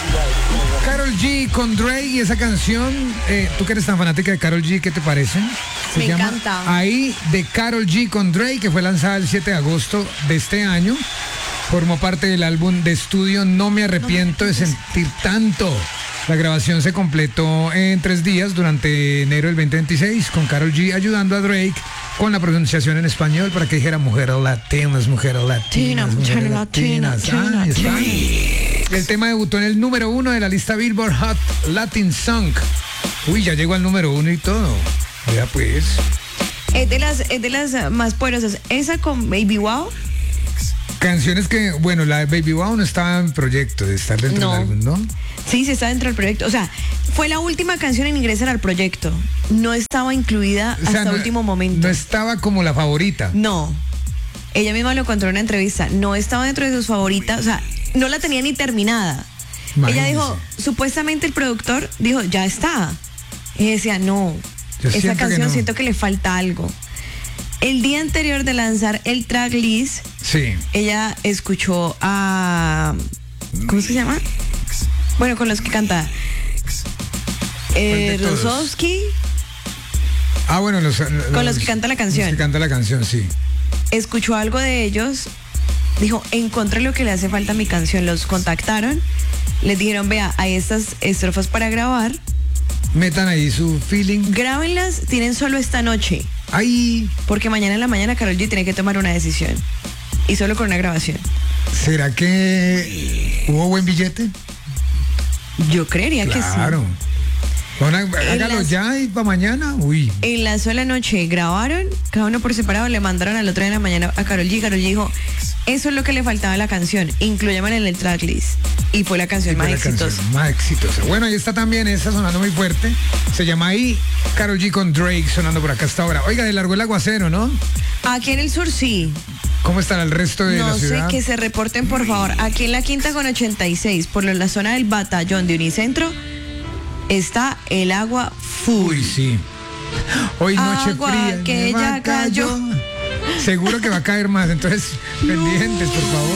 Karol G con Drake y esa canción, tú que eres tan fanática de Karol G, ¿qué te parece? Se Me llama encanta. Ahí de Karol G con Drake, que fue lanzada el 7 de agosto de este año. Formó parte del álbum de estudio No me arrepiento de sentir tanto. La grabación se completó en 3 días durante enero del 2026 con Karol G ayudando a Drake con la pronunciación en español para que dijera mujeres latinas, mujeres latinas, mujeres latinas. Ah, está. El tema debutó en el número 1 de la lista Billboard Hot Latin Song. Uy, ya llegó al número 1 y todo. Ya pues. Es de las más poderosas. Esa con Baby Wow. Canciones que, bueno, la de Baby Wow no estaba en proyecto de estar dentro del álbum, ¿no? Sí, sí está dentro del proyecto. O sea, fue la última canción en ingresar al proyecto. No estaba incluida hasta el último momento. No estaba como la favorita. No. Ella misma lo contó en una entrevista. No estaba dentro de sus favoritas. O sea, no la tenía ni terminada. Imagínese. Ella dijo, supuestamente el productor dijo, ya está. Y decía, no, esa canción siento que le falta algo. El día anterior de lanzar el tracklist, sí, ella escuchó a... ¿Cómo se llama? Bueno, con los que canta. Rosowski. Ah, bueno, con los que canta la canción. Los que canta la canción, sí. Escuchó algo de ellos. Dijo, encontré lo que le hace falta a mi canción. Los contactaron. Les dijeron, vea, hay estas estrofas para grabar. Metan ahí su feeling. Grábenlas, tienen solo esta noche. Ay. Porque mañana en la mañana Karol G tiene que tomar una decisión. Y solo con una grabación. ¿Será que hubo buen billete? Yo creería que sí. Claro. Hágalo ya y para mañana. Uy. En la sola noche grabaron, cada uno por separado, le mandaron al otro día de la mañana a Karol G. Karol G dijo, eso es lo que le faltaba a la canción, incluyámosla en el tracklist. Y fue la canción más exitosa. Más exitosa. Bueno, ahí está también, esa sonando muy fuerte. Se llama ahí Karol G con Drake sonando por acá hasta ahora. Oiga, de largo el aguacero, ¿no? Aquí en el sur sí. ¿Cómo estará el resto de la ciudad? No sé, que se reporten por favor. Aquí en la Quinta con 86, por la zona del Batallón de Unicentro, está el agua full. Uy, sí. Hoy noche agua fría. que ya cayó. Seguro que va a caer más, entonces pendientes, por favor.